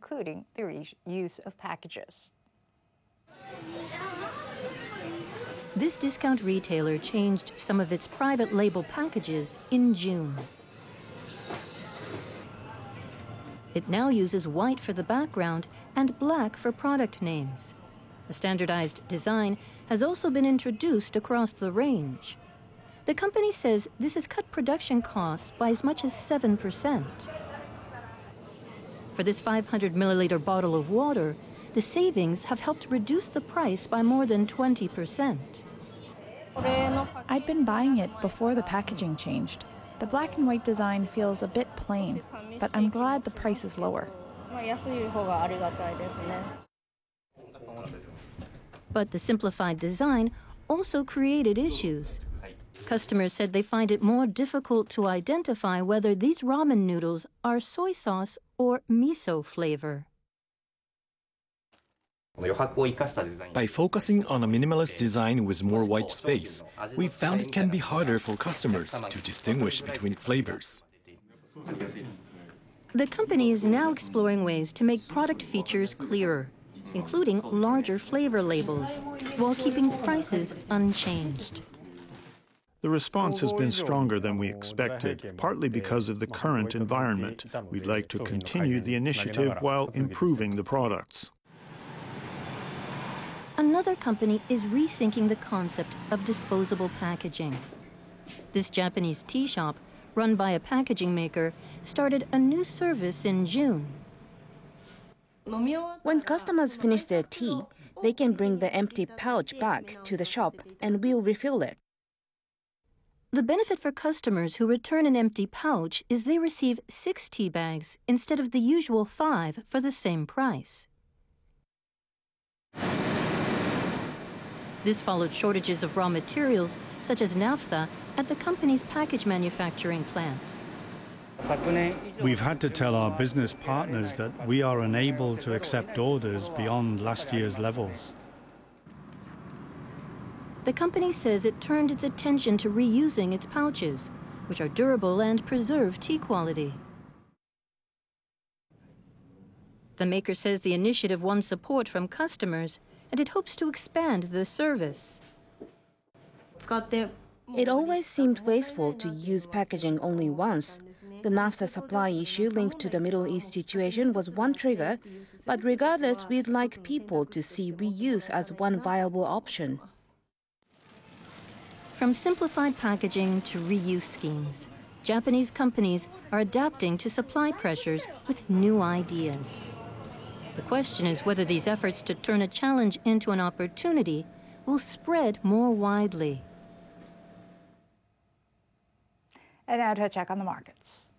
including the reuse of packages. This discount retailer changed some of its private label packages in June. It now uses white for the background and black for product names. A standardized design has also been introduced across the range. The company says this has cut production costs by as much as 7%. For this 500 milliliter bottle of water, the savings have helped reduce the price by more than 20%. I'd been buying it before the packaging changed. The black and white design feels a bit plain, but I'm glad the price is lower. But the simplified design also created issues. Customers said they find it more difficult to identify whether these ramen noodles are soy sauce or miso flavor. By focusing on a minimalist design with more white space, we found it can be harder for customers to distinguish between flavors. The company is now exploring ways to make product features clearer, including larger flavor labels, while keeping prices unchanged. The response has been stronger than we expected, partly because of the current environment. We'd like to continue the initiative while improving the products. Another company is rethinking the concept of disposable packaging. This Japanese tea shop, run by a packaging maker, started a new service in June. When customers finish their tea, they can bring the empty pouch back to the shop and we'll refill it. The benefit for customers who return an empty pouch is they receive 6 tea bags instead of the usual 5 for the same price. This followed shortages of raw materials, such as naphtha, at the company's package manufacturing plant. We've had to tell our business partners that we are unable to accept orders beyond last year's levels. The company says it turned its attention to reusing its pouches, which are durable and preserve tea quality. The maker says the initiative won support from customers, and it hopes to expand the service. It always seemed wasteful to use packaging only once. The naphtha supply issue linked to the Middle East situation was one trigger, but regardless, we'd like people to see reuse as one viable option. From simplified packaging to reuse schemes, Japanese companies are adapting to supply pressures with new ideas. The question is whether these efforts to turn a challenge into an opportunity will spread more widely. And now to check on the markets.